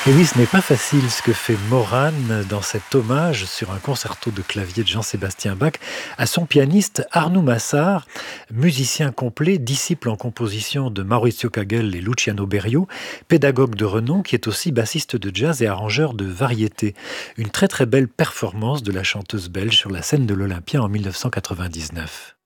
Et oui, ce n'est pas facile ce que fait Morane dans cet hommage sur un concerto de clavier de Jean-Sébastien Bach à son pianiste Arnoux Massart, musicien complet, disciple en composition de Maurizio Kagel et Luciano Berio, pédagogue de renom qui est aussi bassiste de jazz et arrangeur de variété. Une très très belle performance de la chanteuse belge sur la scène de l'Olympia en 1999.